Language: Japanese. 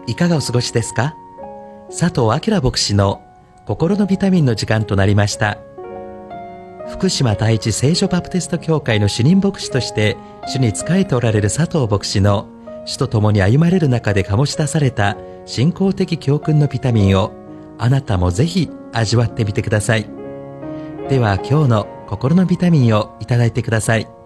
いかがお過ごしですか？佐藤明牧師の心のビタミンの時間となりました。福島第一聖書バプテスト教会の主任牧師として主に仕えておられる佐藤牧師の主と共に歩まれる中で醸し出された信仰的教訓のビタミンをあなたもぜひ味わってみてください。では今日の心のビタミンをいただいてください。